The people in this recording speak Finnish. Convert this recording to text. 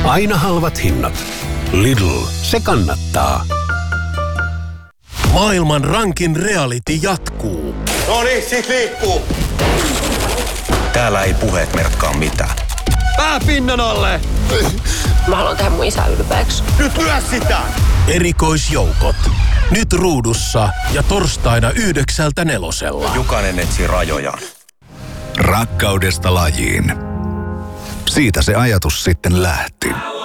Aina halvat hinnat. Lidl, se kannattaa. Maailman rankin reality jatkuu. Noniin, sit liikkuu. Täällä ei puheet merkkaa mitään. Pää pinnan alle! Mä haluan tehdä mun isää ylpeäksi. Nyt lyö sitä! Erikoisjoukot. Nyt ruudussa ja torstaina 9:00 Jokainen etsii rajojaan. Rakkaudesta lajiin. Siitä se ajatus sitten lähti.